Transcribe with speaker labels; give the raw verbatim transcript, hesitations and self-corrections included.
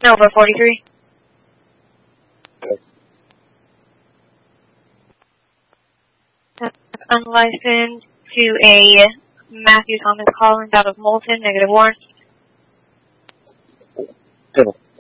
Speaker 1: Nova forty-three. Unlicensed to a Matthew Thomas Collins out of Moulton, negative one.
Speaker 2: Table.